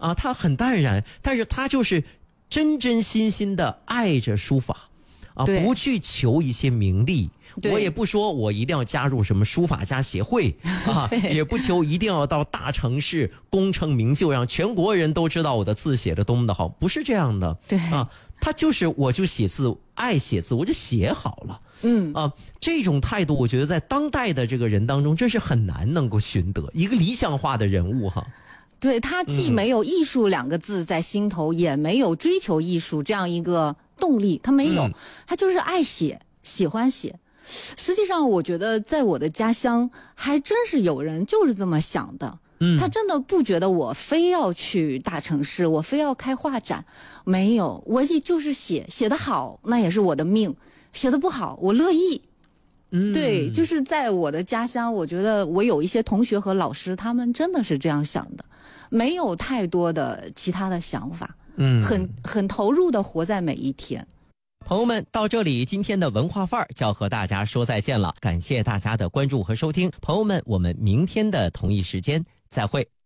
啊，他很淡然，但是他就是真真心心的爱着书法啊，不去求一些名利。我也不说我一定要加入什么书法家协会啊，也不求一定要到大城市功成名就，让全国人都知道我的字写的多么的好，不是这样的。 对啊，他就是我就写字，爱写字，我就写好了。这种态度，我觉得在当代的这个人当中，这是很难能够寻得一个理想化的人物哈。 对，他既没有艺术2个字在心头，也没有追求艺术这样一个动力，他没有，他就是爱写，喜欢写。实际上我觉得在我的家乡还真是有人就是这么想的，他真的不觉得我非要去大城市，我非要开画展，没有，我也就是写得好那也是我的命，写得不好我乐意。对，就是在我的家乡，我觉得我有一些同学和老师，他们真的是这样想的，没有太多的其他的想法，很投入的活在每一天。 朋友们，到这里今天的文化范儿就要和大家说再见了，感谢大家的关注和收听，朋友们，我们明天的同一时间再会。